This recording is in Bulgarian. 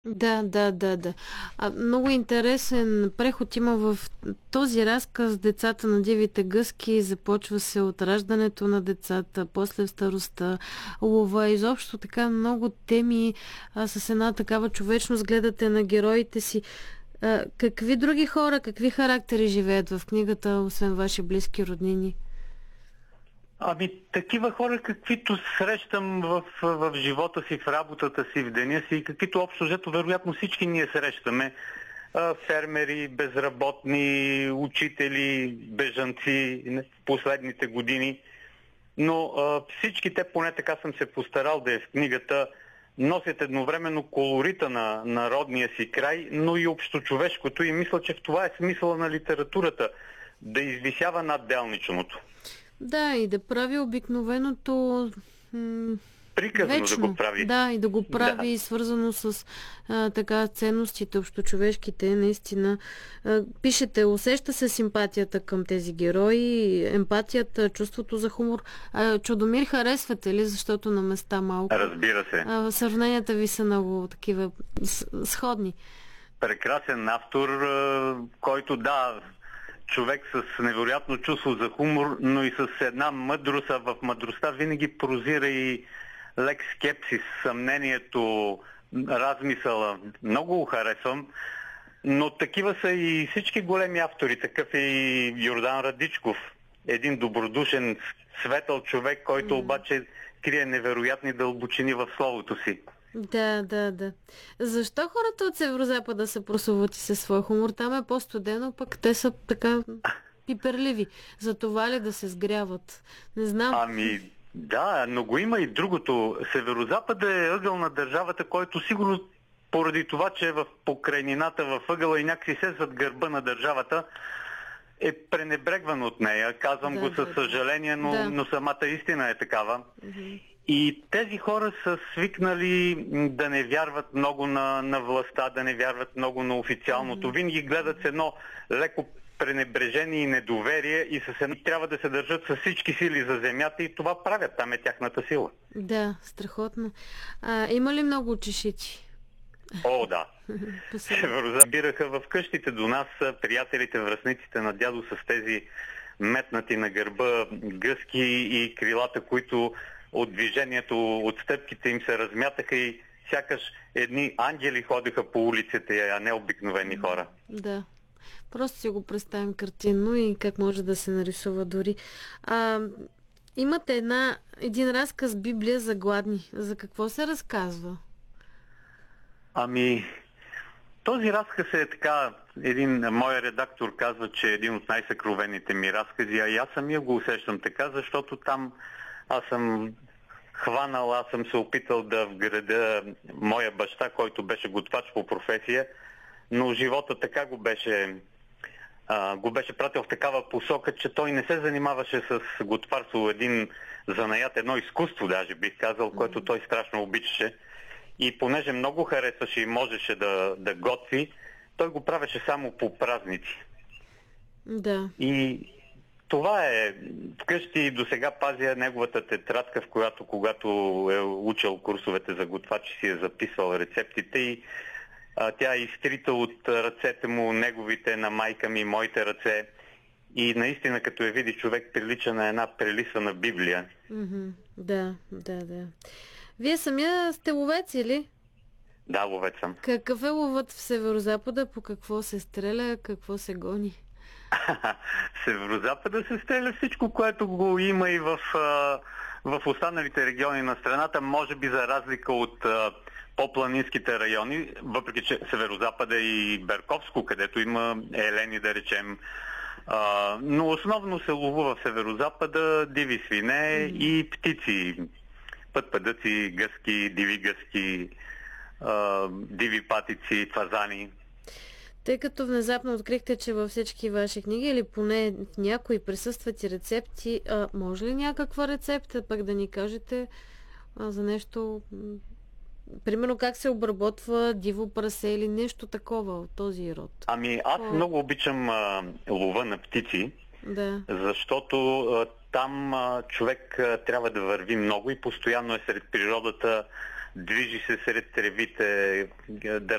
Да, да, да, да. Много интересен преход има в този разказ. Децата на дивите гъски започва се от раждането на децата, после в старостта, лова. Изобщо така много теми с една такава човечност гледате на героите си. Какви други хора, какви характери живеят в книгата, освен ваши близки роднини? Такива хора, каквито срещам в живота си, в работата си, в деня си, и каквито общо взето, вероятно всички ние срещаме. Фермери, безработни, учители, бежанци в последните години. Но всички те, поне така съм се постарал да е в книгата, носят едновременно колорита на народния си край, но и общочовешкото. И мисля, че в това е смисъла на литературата – да извисява над делничното. Да, и да прави обикновеното Приказно да го вечно. прави. Да, и да го прави Да. свързано с така ценностите, общочовешките, наистина. Пишете, усеща се симпатията към тези герои, емпатията, чувството за хумор. Чудомир харесвате ли, защото на места малко? Разбира се. Сравненията ви са много такива сходни. Прекрасен автор, който човек с невероятно чувство за хумор, но и с една мъдрост, а в мъдростта винаги прозира и лек скепсис, съмнението, размисъла. Много го харесвам, но такива са и всички големи автори. Такъв е и Йордан Радичков. Един добродушен, светъл човек, който обаче крие невероятни дълбочини в словото си. Да, да, да. Защо хората от Северозапада са прословути със своя хумор? Там е по-студено, пък те са така пиперливи. За това ли да се сгряват? Не знам. Да, но го има и другото. Северозапада е ъгъл на държавата, който сигурно поради това, че е в покрайнината, в ъгъла и някакси се зад гърба на държавата, е пренебрегван от нея. Казвам го със съжаление, но самата истина е такава. И тези хора са свикнали да не вярват много на властта, да не вярват много на официалното. Винаги гледат с едно леко пренебрежение и недоверие и трябва да се държат с всички сили за земята и това правят. Там е тяхната сила. Да, страхотно. Има ли много чешици? О, да. Северозабираха в къщите до нас приятелите, връстниците на дядо с тези метнати на гърба гъски и крилата, които от движението, от стъпките им се размятаха и сякаш едни ангели ходеха по улиците, а не обикновени хора. Да. Просто си го представим картинно и как може да се нарисува дори. Имате един разказ Библия за гладни. За какво се разказва? Този разказ е така, мой редактор казва, че е един от най-съкровените ми разкази, а и аз самия го усещам така, защото там аз съм аз съм се опитал да вградя моя баща, който беше готвач по професия, но живота така го беше пратил в такава посока, че той не се занимаваше с готварство, един занаят, едно изкуство даже бих казал, което той страшно обичаше. И понеже много харесваше и можеше да готви, той го правеше само по празници. Да. И това е. Вкъщи до сега пазя неговата тетрадка, в която, когато е учил курсовете за готвачи, си е записвал рецептите и тя е изтрита от ръцете му, неговите, на майка ми, моите ръце. И наистина, като я види, човек прилича на една прелисана Библия. Да, да, да. Вие самия сте ловец или? Да, ловец съм. Какъв е ловът в Северозапада? По какво се стреля? Какво се гони? В Северозапада се стреля всичко, което го има и в останалите региони на страната, може би за разлика от по-планинските райони, въпреки че Северозапада е и Берковско, където има елени, да речем. Но основно се ловува в Северозапада диви свине и птици. Пътпадъци, гъски, диви гъски, диви патици, фазани. Тъй като внезапно открихте, че във всички ваши книги или поне някои присъстват и рецепти, може ли някаква рецепта пък да ни кажете за нещо, примерно как се обработва диво прасе или нещо такова от този род? Аз много обичам лова на птици, защото там човек трябва да върви много и постоянно е сред природата, движи се сред тревите, да